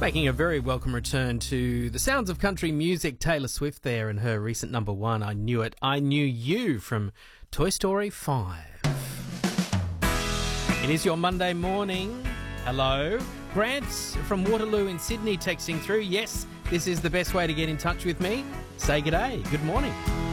Making a very welcome return to the sounds of country music, Taylor Swift there and her recent number one, I Knew It, I Knew You from Toy Story 5. It is your Monday morning. Hello. Grant from Waterloo in Sydney texting through. Yes, this is the best way to get in touch with me. Say g'day. Good morning.